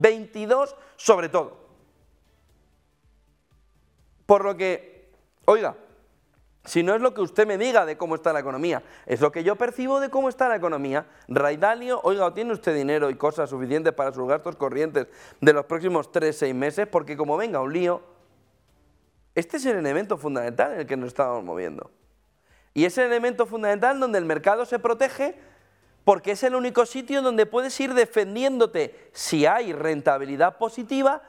22 sobre todo. Por lo que, oiga, si no es lo que usted me diga de cómo está la economía, es lo que yo percibo de cómo está la economía. Ray Dalio, oiga, ¿o tiene usted dinero y cosas suficientes para sus gastos corrientes de los próximos 3-6 meses? Porque como venga un lío, este es el elemento fundamental en el que nos estamos moviendo. Y es el elemento fundamental donde el mercado se protege, porque es el único sitio donde puedes ir defendiéndote, si hay rentabilidad positiva,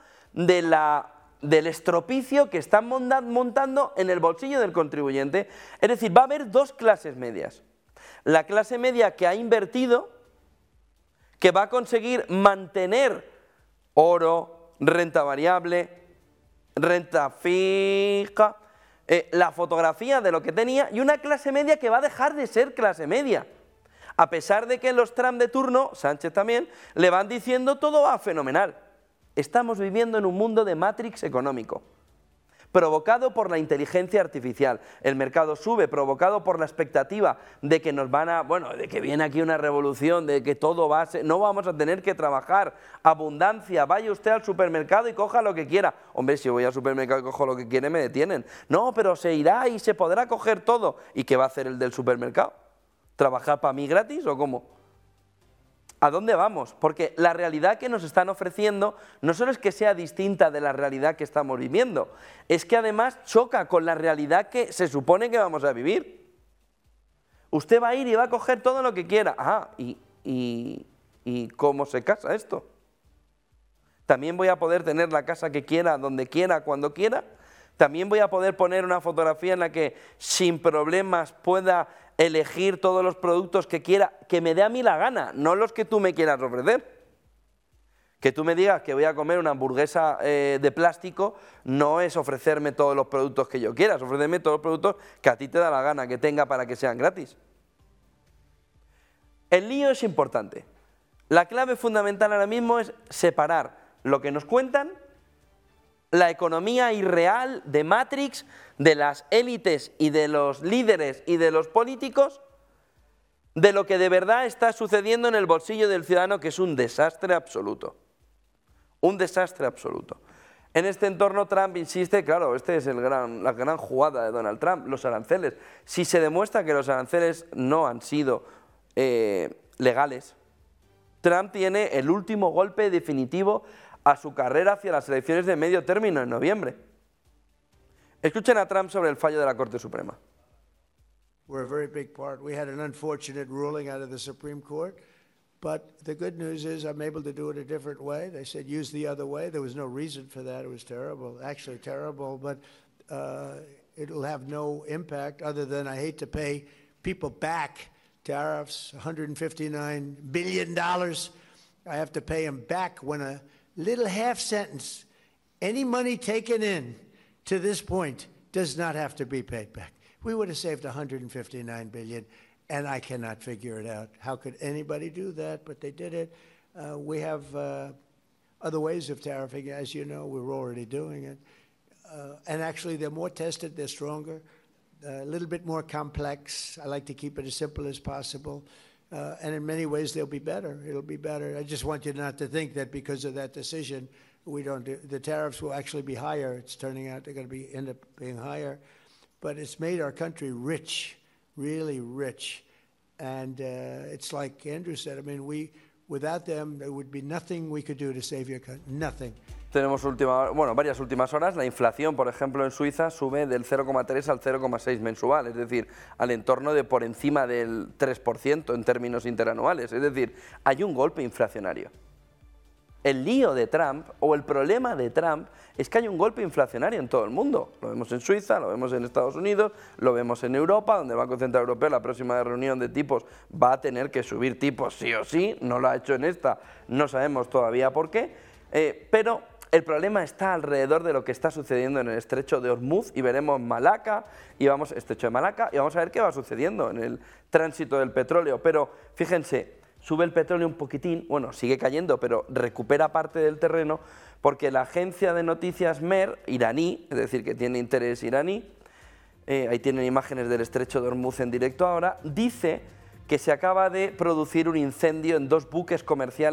del estropicio que están montando en el bolsillo del contribuyente. Es decir, va a haber dos clases medias. La clase media que ha invertido, que va a conseguir mantener oro, renta variable, renta fija, la fotografía de lo que tenía, y una clase media que va a dejar de ser clase media. A pesar de que los Trump de turno, Sánchez también, le van diciendo todo va fenomenal. Estamos viviendo en un mundo de Matrix económico, provocado por la inteligencia artificial. El mercado sube, provocado por la expectativa de que nos van a, bueno, de que viene aquí una revolución, de que todo va a ser, no vamos a tener que trabajar, abundancia, vaya usted al supermercado y coja lo que quiera. Hombre, si voy al supermercado y cojo lo que quiere, me detienen. No, pero se irá y se podrá coger todo. ¿Y qué va a hacer el del supermercado? ¿Trabajar para mí gratis o cómo? ¿A dónde vamos? Porque la realidad que nos están ofreciendo no solo es que sea distinta de la realidad que estamos viviendo, es que además choca con la realidad que se supone que vamos a vivir. Usted va a ir y va a coger todo lo que quiera. Ah, ¿y cómo se casa esto? ¿También voy a poder tener la casa que quiera, donde quiera, cuando quiera? ¿También voy a poder poner una fotografía en la que sin problemas pueda elegir todos los productos que quiera, que me dé a mí la gana, no los que tú me quieras ofrecer? Que tú me digas que voy a comer una hamburguesa de plástico no es ofrecerme todos los productos que yo quiera, es ofrecerme todos los productos que a ti te da la gana que tenga para que sean gratis. El lío es importante. La clave fundamental ahora mismo es separar lo que nos cuentan, la economía irreal de Matrix, de las élites y de los líderes y de los políticos, de lo que de verdad está sucediendo en el bolsillo del ciudadano, que es un desastre absoluto. Un desastre absoluto. En este entorno Trump insiste, claro, esta es la gran jugada de Donald Trump, los aranceles. Si se demuestra que los aranceles no han sido legales, Trump tiene el último golpe definitivo a su carrera hacia las elecciones de medio término en noviembre. Escuchen a Trump sobre el fallo de la Corte Suprema. We're a very big part. We had an unfortunate ruling out of the Supreme Court, but the good news is I'm able to do it a different way. They said use the other way. There was no reason for that. It was terrible, actually terrible, but it'll have no impact other than I hate to pay people back tariffs, $159 billion. I have to pay them back when a little half sentence, any money taken in to this point does not have to be paid back. We would have saved $159 billion, and I cannot figure it out. How could anybody do that? But they did it. We have other ways of tariffing. As you know, we're already doing it. And actually, they're more tested, they're stronger, a little bit more complex. I like to keep it as simple as possible. And in many ways, they'll be better. It'll be better. I just want you not to think that because of that decision, the tariffs will actually be higher. It's turning out they're going to end up being higher. But it's made our country rich, really rich. And it's like Andrew said, I mean, without them, there would be nothing we could do to save your country, nothing. Tenemos varias últimas horas. La inflación, por ejemplo, en Suiza sube del 0,3 al 0,6 mensual, es decir, al entorno de por encima del 3% en términos interanuales. Es decir, hay un golpe inflacionario. El lío de Trump, o el problema de Trump, es que hay un golpe inflacionario en todo el mundo. Lo vemos en Suiza, lo vemos en Estados Unidos, lo vemos en Europa, donde el Banco Central Europeo, la próxima reunión de tipos, va a tener que subir tipos sí o sí. No lo ha hecho en esta, no sabemos todavía por qué, pero el problema está alrededor de lo que está sucediendo en el estrecho de Hormuz, y veremos estrecho de Malaca, y vamos a ver qué va sucediendo en el tránsito del petróleo. Pero fíjense, sube el petróleo un poquitín, bueno, sigue cayendo, pero recupera parte del terreno, porque la agencia de noticias MER, iraní, es decir, que tiene interés iraní, ahí tienen imágenes del estrecho de Hormuz en directo ahora, dice que se acaba de producir un incendio en 2 buques comerciales